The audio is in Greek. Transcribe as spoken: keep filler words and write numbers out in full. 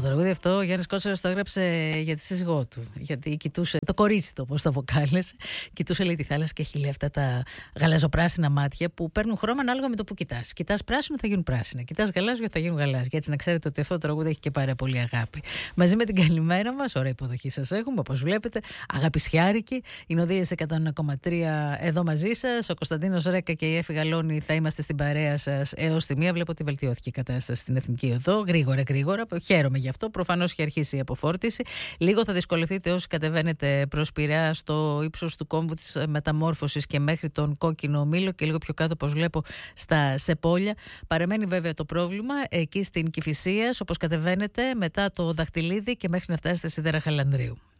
τραγούδι αυτό ο Γιάννης Κότσαρας το έγραψε για τη σύζυγό του. Γιατί κοιτούσε, το κορίτσι του όπως το αποκάλεσε, κοιτούσε λέει τη θάλασσα και έχει λέει αυτά τα γαλαζοπράσινα μάτια που παίρνουν χρώμα ανάλογα με το που κοιτάς. Κοιτάς πράσινο θα γίνουν πράσινα. Κοιτάς γαλάζιο θα γίνουν γαλάζια. Έτσι να ξέρετε ότι αυτό το τραγούδι έχει και πάρα πολύ αγάπη. Μαζί με την καλημέρα μας, ωραία υποδοχή σας έχουμε, όπως βλέπετε. Αγαπησιάρικη. Η Νοδίες εκατόν ένα κόμμα τρία εδώ μαζί σας. Ο Κωνσταντίνος Ρέκα και η Έφη Γαλώνη θα είμαστε στην παρέα σας έως τη μία. Βλέπω ότι βελτιώθηκε η κατάσταση στην Εθνική Οδό. Γρήγορα, γρήγορα. Χαίρομαι γι' αυτό. Προφανώς έχει αρχίσει η αποφόρτιση. Λίγο θα δυσκολευτείτε όσοι κατεβαίνετε προς Πειραιά στο ύψος του κόμβου της Μεταμόρφωσης και μέχρι τον Κόκκινο Μήλο και λίγο πιο κάτω, όπως βλέπω, στα Σεπόλια. Παραμένει βέβαια το πρόβλημα εκεί στην Κηφισίας, όπως κατεβαίνετε μετά το Δαχτυλίδι και μέχρι να φτάσετε στη Σιδέρα Χαλανδρίου.